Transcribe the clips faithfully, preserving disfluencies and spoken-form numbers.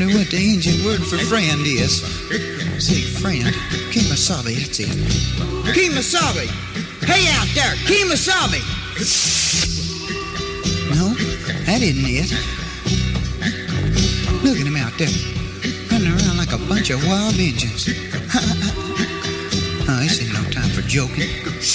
wonder what the Indian word for friend is. Say, friend. Kemosabe, that's it. Kemosabe! Hey out there, Kemosabe! No, that isn't it. Look at him out there, running around like a bunch of wild Indians. Oh, this ain't no time for joking.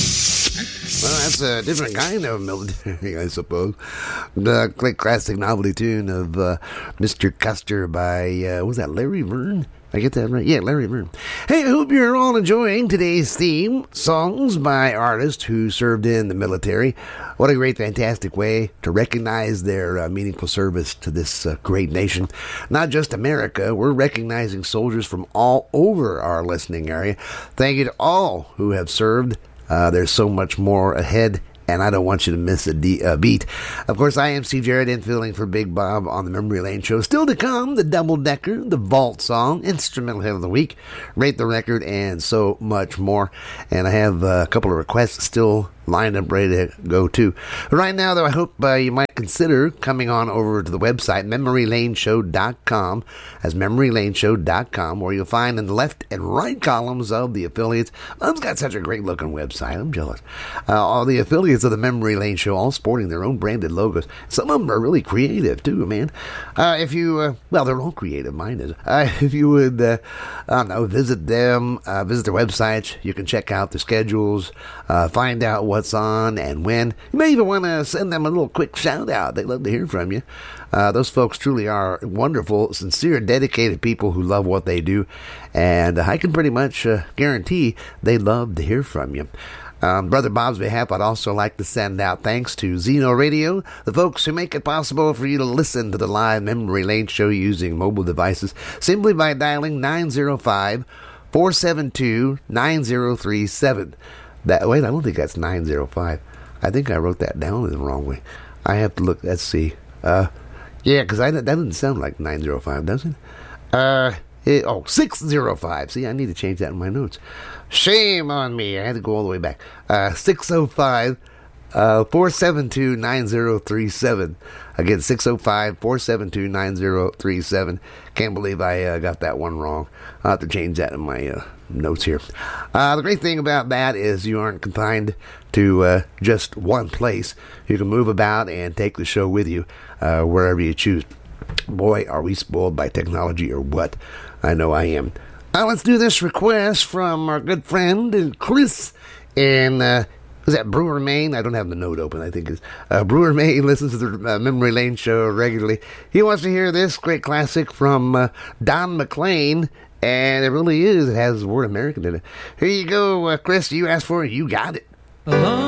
Well, that's a different kind of military, I suppose. The great classic novelty tune of uh, Mister Custer by, uh, was that Larry Verne? I get that right? Yeah, Larry Verne. Hey, I hope you're all enjoying today's theme, songs by artists who served in the military. What a great, fantastic way to recognize their uh, meaningful service to this uh, great nation. Not just America, we're recognizing soldiers from all over our listening area. Thank you to all who have served. Uh, there's so much more ahead, and I don't want you to miss a de- uh, beat. Of course, I am Steve Jarrett, infilling for Big Bob on the Memory Lane Show. Still to come, the Double Decker, the Vault Song, Instrumental Hit of the Week, Rate the Record, and so much more. And I have uh, a couple of requests still lined up, ready to go too. Right now, though, I hope uh, you might consider coming on over to the website, memory lane show dot com. That's memory lane show dot com, where you'll find in the left and right columns of the affiliates. Mom's got such a great-looking website. I'm jealous. Uh, all the affiliates of the Memory Lane Show, all sporting their own branded logos. Some of them are really creative, too, man. Uh, if you, uh, well, they're all creative. Mine is. Uh, if you would, uh, I don't know, visit them, uh, visit their websites. You can check out the schedules, uh, find out what's on and when. You may even want to send them a little quick shout-out. They'd love to hear from you. Uh, those folks truly are wonderful, sincere, dedicated people who love what they do. And I can pretty much uh, guarantee they love to hear from you. Um, Brother Bob's behalf, I'd also like to send out thanks to Zeno Radio, the folks who make it possible for you to listen to the live Memory Lane Show using mobile devices simply by dialing nine zero five, four seven two, nine zero three seven. That, wait, I don't think that's nine zero five. I think I wrote that down the wrong way. I have to look, let's see. Uh, yeah, because that doesn't sound like nine zero five, does it? Uh, it, oh, six zero five. See, I need to change that in my notes. Shame on me. I had to go all the way back. Uh, six oh five, four seven two, nine zero three seven. Again, six oh five, four seven two, nine zero three seven. Can't believe I uh, got that one wrong. I'll have to change that in my uh, notes here. Uh, the great thing about that is you aren't confined to uh, just one place. You can move about and take the show with you uh, wherever you choose. Boy, are we spoiled by technology or what? I know I am. Uh, let's do this request from our good friend Chris in, uh, is that Brewer, Maine? I don't have the note open, I think it's uh, Brewer, Maine. Listens to the uh, Memory Lane Show regularly. He wants to hear this great classic from uh, Don McLean, and it really is. It has the word American in it. Here you go, uh, Chris. You asked for it. You got it. Along